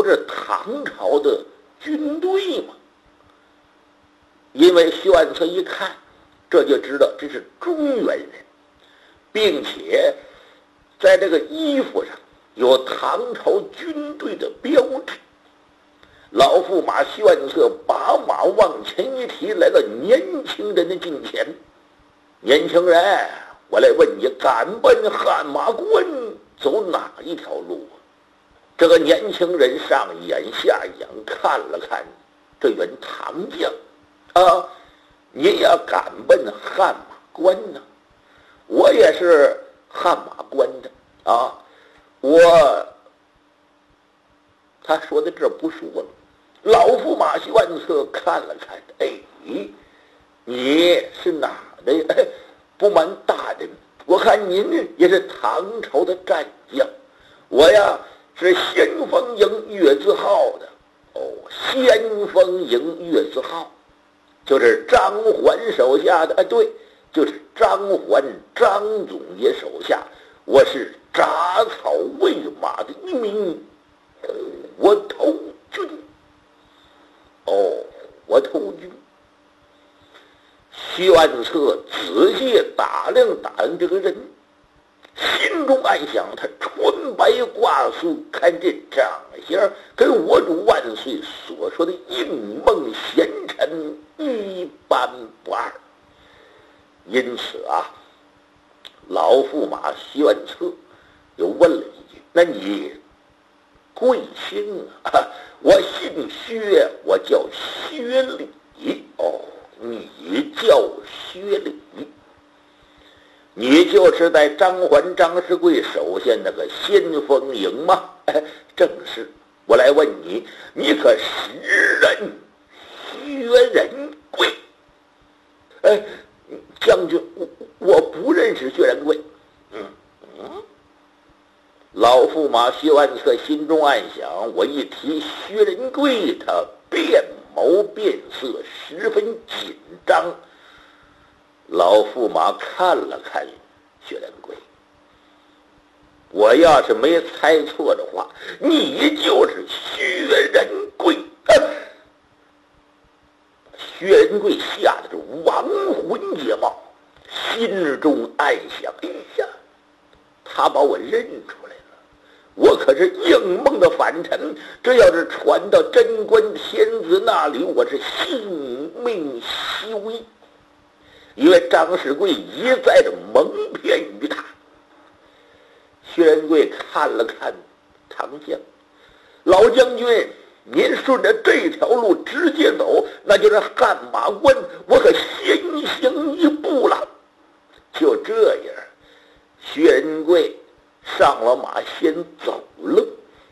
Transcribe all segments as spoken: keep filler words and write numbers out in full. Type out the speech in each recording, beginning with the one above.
不是唐朝的军队吗？因为徐万策一看，这就知道这是中原人，并且在这个衣服上有唐朝军队的标志。老驸马徐万策把马往前一提，来到年轻人的近前。年轻人，我来问你，敢奔汗马关走哪一条路啊？这个年轻人上眼下眼看了看这员唐将，啊，你也敢奔汗马关呢？我也是汗马关的啊，我他说的这不说了。老驸马徐万策看了看，哎，你是哪的？哎，不瞒大人，我看您也是唐朝的战将。我呀是先锋营月字号的。哦，先锋营月字号就是张环手下的。哎，对，就是张环张总爷手下。我是铡草喂马的一名我头军。哦，我头军。徐万策仔细打量打量这个人，心中暗想，他穿白挂素，看这长相跟我主万岁所说的应梦贤臣一般不二。因此啊，老驸马徐万策又问了一句，那你贵姓啊？我姓薛，我叫薛礼。哦，你叫薛礼，你就是在张环张世贵手下那个先锋营吗？哎，正是。我来问你，你可识人薛仁贵？哎，将军，我我不认识薛仁贵。嗯嗯。老驸马徐万策心中暗想，我一提薛仁贵，他变毛变色，十分紧张。老驸马看了看薛仁贵，我要是没猜错的话，你就是薛仁贵。啊、薛仁贵吓得是亡魂皆冒，心中暗想，哎呀，他把我认出来了，我可是应梦的反臣，这要是传到贞观天子那里，我是性命稀微。因为张世贵一再的蒙骗于他。薛仁贵看了看唐将，老将军，您顺着这条路直接走，那就是汗马关，我可先行一步了。就这样，薛仁贵上了马先走了。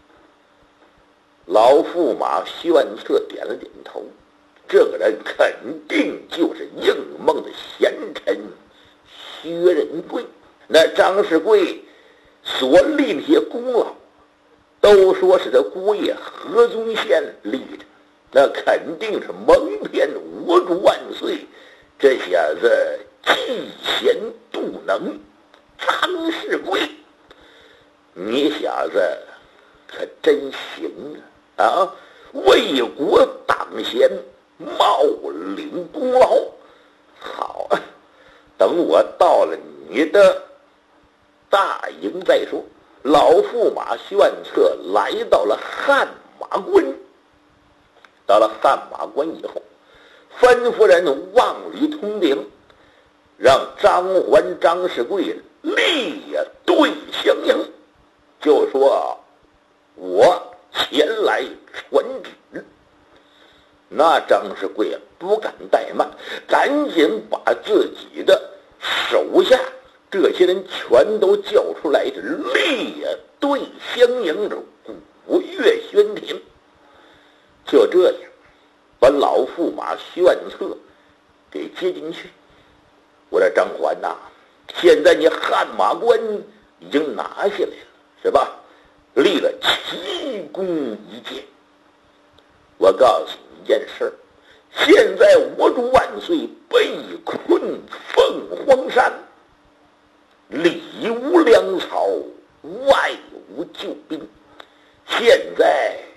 老驸马徐万策点了点头，这个人肯定就是应梦的贤臣薛仁贵。那张世贵所立那些功劳，都说是他姑爷何宗宪立的，那肯定是蒙骗我主万岁。这小子嫉贤妒能，张世贵，你小子可真行啊！啊，为国挡贤，冒领功劳。好啊，等我到了你的大营再说。老驸马徐万策来到了汗马关。到了汗马关以后，吩咐人往里通禀，让张环张世贵列队相迎，就说我前来传旨。那张世贵不敢怠慢，赶紧把自己的手下这些人全都叫出来，是列队相迎着，鼓乐喧天。就这样，把老驸马徐万策给接进去。我说张环呐、啊，现在你汗马关已经拿下来了，是吧？立了奇功一件。我告诉你一件事儿，现在我主万岁被困凤凰山，里无粮草，外无救兵，现在